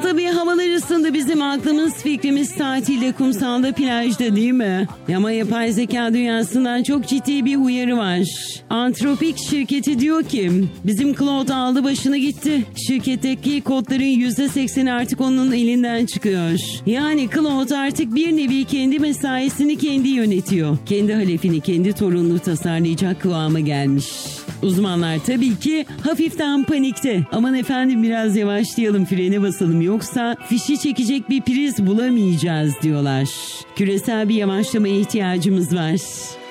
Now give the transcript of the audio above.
Tabii havalar ısındı, bizim aklımız fikrimiz tatilde, kumsalda, plajda değil mi? Ama yapay zeka dünyasından çok ciddi bir uyarı var. Anthropic şirketi diyor ki bizim Claude aldı başını gitti. Şirketteki kodların %80'i artık onun elinden çıkıyor. Yani Claude artık bir nevi kendi mesaisini kendi yönetiyor. Kendi halefini, kendi torununu tasarlayacak kıvama gelmiş. Uzmanlar tabii ki hafiften panikte. Aman efendim biraz yavaşlayalım, frene basalım, yoksa fişi çekecek bir priz bulamayacağız diyorlar. Küresel bir yavaşlamaya ihtiyacımız var.